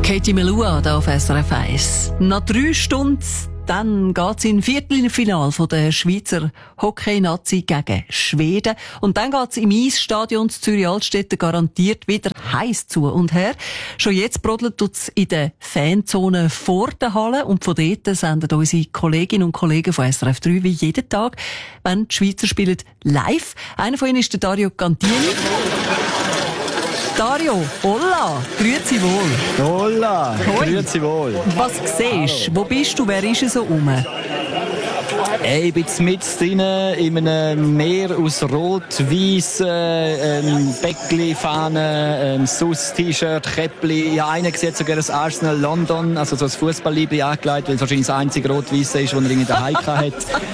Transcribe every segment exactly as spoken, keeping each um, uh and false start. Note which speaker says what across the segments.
Speaker 1: Katie Melua hier auf S R F eins. Nach drei Stunden dann geht's in Viertelfinale von der Schweizer Hockey-Nazi gegen Schweden. Und dann geht's im Eisstadion Zürich-Altstetten garantiert wieder heiß zu und her. Schon jetzt brodelt es in der Fanzone vor der Halle. Und von dort senden unsere Kolleginnen und Kollegen von S R F drei wie jeden Tag, wenn die Schweizer spielen, live. Einer von ihnen ist der Dario Cantini. Dario, hola, grüezi wohl.
Speaker 2: Hola, grüezi wohl.
Speaker 1: Was siehst du? Wo bist du? Wer ist so rum?
Speaker 2: Hey, ich bin mit drin in einem Meer aus Rot, Weiss, äh, ähm, Bäckli, Fahne, ähm, Sus, T-Shirt, Käppli. Ja, einer sieht sogar das Arsenal London, also so ein Fußballlibri angelegt, weil es wahrscheinlich das einzige Rot-Weiße ist, das er in der Heike hat.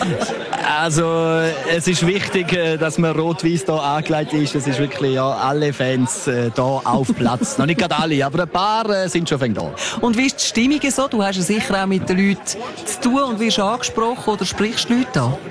Speaker 2: Also, es ist wichtig, dass man Rot-Weiss hier angelegt ist. Es ist wirklich, ja, alle Fans äh, hier auf Platz. Noch nicht gerade alle, aber ein paar äh, sind schon da.
Speaker 1: Und wie ist die Stimmung so? Du hast ja sicher auch mit den Leuten zu tun und wirst angesprochen oder sprichst du Leute an?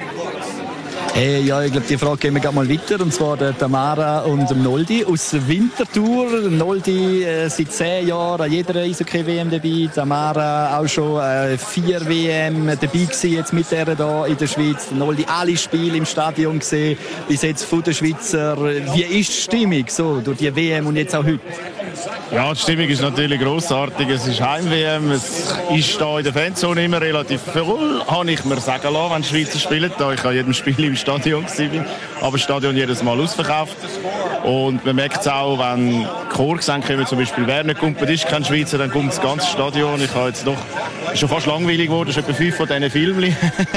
Speaker 2: Hey, ja, ich glaube, die Frage gehen wir gerade mal weiter. Und zwar der Tamara und dem Noldi aus der Winterthur. Noldi äh, seit zehn Jahren an jeder Eishockey-W M dabei. Tamara auch schon äh, vier W M dabei gewesen, jetzt mit der hier in der Schweiz. Der Noldi alle Spiele im Stadion gesehen, bis jetzt von den Schweizer. Wie ist die Stimmung so durch die W M und jetzt auch heute?
Speaker 3: Ja, die Stimmung ist natürlich grossartig. Es ist Heim-W M. Es ist hier in der Fanzone immer relativ voll, habe ich mir sagen lassen, wenn die Schweizer spielen. Da ich an jedem Spiel im Stadion war, aber das Stadion jedes Mal ausverkauft. Und man merkt es auch, wenn Chorgesänge kommen, zum Beispiel «Wer nicht kommt, ist kein Schweizer», dann kommt das ganze Stadion. Ich habe jetzt noch, ist schon fast langweilig geworden, es sind etwa fünf von diesen Filmen.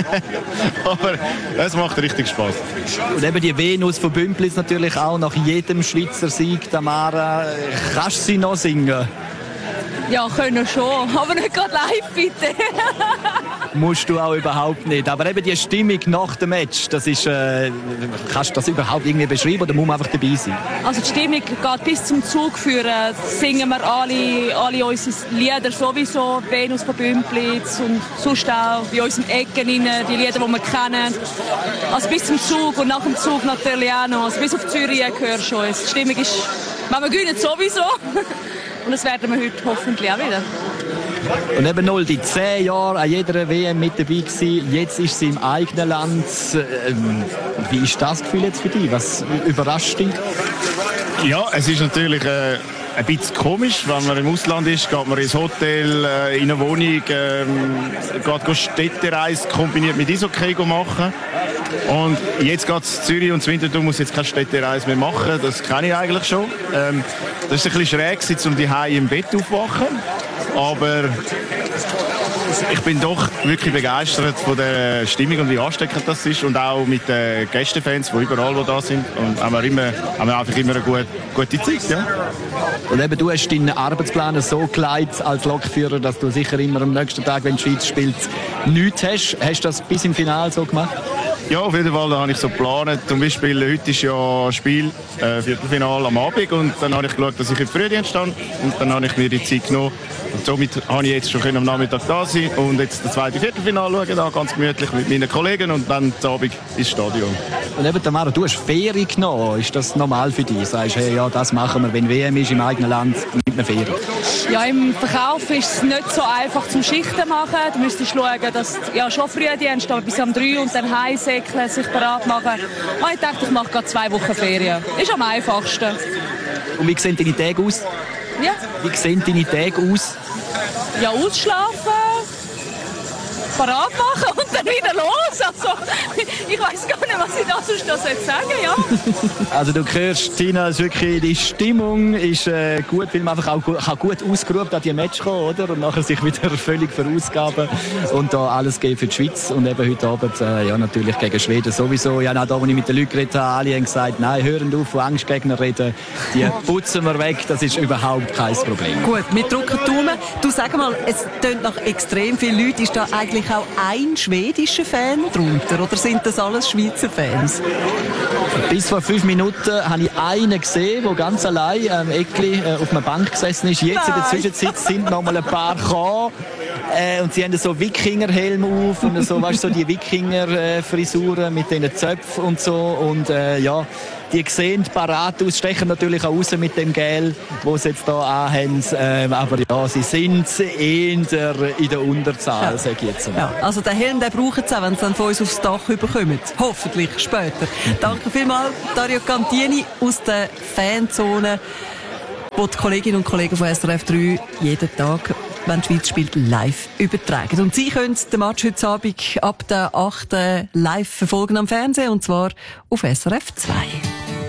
Speaker 3: Aber es macht richtig Spass.
Speaker 2: Und eben die Venus von Bümpliz natürlich auch nach jedem Schweizer Sieg. Tamara, kannst du sie noch singen?
Speaker 4: Ja, können schon, aber nicht gerade live, bitte.
Speaker 2: Musst du auch überhaupt nicht. Aber eben die Stimmung nach dem Match, das ist, äh, kannst du das überhaupt irgendwie beschreiben oder muss man einfach dabei sein?
Speaker 4: Also die Stimmung geht bis zum Zug führen. Singen wir alle, alle unsere Lieder sowieso, Venus von Bümpliz und sonst auch bei unseren Ecken rein, die Lieder, die wir kennen. Also bis zum Zug und nach dem Zug natürlich auch noch. Also bis auf Zürich hörst du uns. Die Stimmung ist, wenn wir gewinnen, sowieso. Und das werden wir heute hoffentlich auch wieder.
Speaker 2: Und eben Noldi, zehn Jahre an jeder W M mit dabei gewesen. Jetzt ist sie im eigenen Land. Ähm, wie ist das Gefühl jetzt für dich? Was überrascht dich?
Speaker 3: Ja, es ist natürlich äh, ein bisschen komisch, wenn man im Ausland ist, geht man ins Hotel, äh, in eine Wohnung, ähm, geht Städtereise kombiniert mit Eishockey machen. Und jetzt geht es Zürich und Winterthur muss jetzt keine Städtereise mehr machen, das kenne ich eigentlich schon. Ähm, das ist ein bisschen schräg, um die Hause im Bett aufwachen. Aber ich bin doch wirklich begeistert von der Stimmung und wie ansteckend das ist und auch mit den Gästefans, die überall wo da sind. Und haben wir, immer, haben wir einfach immer eine gute, gute Zeit. Ja.
Speaker 2: Und eben, du hast deinen Arbeitsplan so gelegt als Lokführer, dass du sicher immer am nächsten Tag, wenn die Schweiz spielt, nichts hast. Hast du das bis im Finale so gemacht?
Speaker 3: Ja, auf jeden Fall, da habe ich so geplant. Zum Beispiel, heute ist ja Spiel, äh, Viertelfinale am Abend und dann habe ich geschaut, dass ich im Frühdienst stand und dann habe ich mir die Zeit genommen. Und somit habe ich jetzt schon am Nachmittag da sein und jetzt das zweite Viertelfinale schauen, da ganz gemütlich mit meinen Kollegen und dann am Abend ins Stadion.
Speaker 2: Und eben, Tamara, du hast Ferien genommen. Ist das normal für dich? Sagst du, hey, ja, das machen wir, wenn W M ist im eigenen Land, mit einer Ferien?
Speaker 4: Ja, im Verkauf ist es nicht so einfach zum Schichten machen. Du müsstest schauen, dass ja, schon Frühdienst, aber bis um drei und dann heimsäckeln, sich bereit machen. Und ich dachte, ich mache gerade zwei Wochen Ferien. Ist am einfachsten.
Speaker 2: Und wie sehen deine Tage aus?
Speaker 4: Ja.
Speaker 2: Wie sehen deine Tage aus?
Speaker 4: Ja, ausschlafen, parat machen und dann wieder los. Also, ich weiss gar nicht, was ich da sonst noch sagen soll, ja.
Speaker 2: Also du hörst, Tina, ist wirklich, die Stimmung ist äh, gut, weil man einfach auch gut, kann gut ausgeruht an die Match kommen, oder? Und nachher sich wieder völlig verausgaben und da alles geben für die Schweiz. Und eben heute Abend, äh, ja natürlich gegen Schweden sowieso. Ja, auch da, als ich mit den Leuten geredet habe, alle haben gesagt, nein, hören auf, von Angstgegner reden, die putzen wir weg, das ist überhaupt kein Problem.
Speaker 1: Gut, wir drücken die Daumen. Du, sag mal, es tönt nach extrem vielen Leuten. Ist da eigentlich auch ein schwedischer Fan drunter oder sind das alles Schweizer Fans?
Speaker 2: Bis vor fünf Minuten habe ich einen gesehen, der ganz allein am Eckli äh, auf einer Bank gesessen ist. Jetzt Nein. in der Zwischenzeit sind noch mal ein paar gekommen. Äh, und sie haben so Wikingerhelm auf und so, weißt du, so die Wikinger-Frisuren mit diesen Zöpfen und so. Und äh, ja, die sehen parat aus, stechen natürlich auch raus mit dem Gel, das sie jetzt hier anhaben. Ähm, aber ja, sie sind eher in der Unterzahl, ja. sage ich jetzt mal.
Speaker 1: Ja, also den Helm, den brauchen sie auch, wenn sie dann von uns aufs Dach überkommen. Hoffentlich später. Danke vielmals, Dario Cantini aus der Fanzone, wo die Kolleginnen und Kollegen von S R F drei jeden Tag, wenn die Schweiz spielt, live übertragen. Und Sie können den Match heute Abend ab der achten live verfolgen am Fernsehen, und zwar auf S R F zwei.